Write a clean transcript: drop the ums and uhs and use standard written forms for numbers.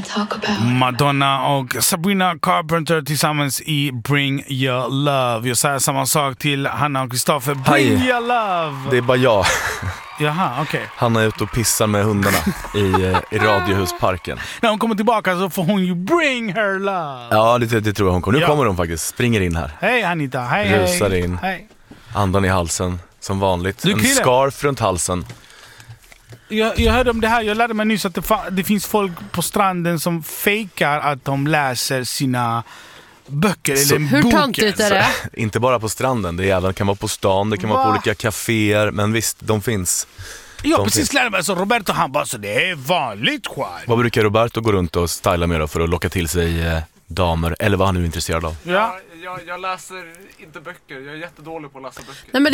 Madonna och Sabrina Carpenter tillsammans i Bring Your Love. Jag säger samma sak till Hanna och Kristoffer. Bring Your Love. Det är bara jag. Jaha, okej. Han är ute och pissar med hundarna i Radiohusparken. När hon kommer tillbaka så får hon ju Bring Her Love. Ja, det tror jag hon kommer. Nu kommer hon faktiskt, springer in här. Hej Anita, hej. Rusar in. Hej. Andan i halsen, som vanligt. En scarf runt halsen. Jag hörde om det här, jag lärde mig nyss att det finns folk på stranden som fejkar att de läser sina böcker eller hur boken. töntigt är det? Inte bara på stranden, det kan vara på stan, det kan vara på olika kaféer, men visst, de finns. Ja, precis lärde mig så Roberto han bara så det är vanligt själv. Vad brukar Roberto gå runt och styla med då för att locka till sig damer, eller vad han nu är intresserad av? Ja. Jag läser inte böcker, jag är jättedålig på att läsa böcker. Nej, men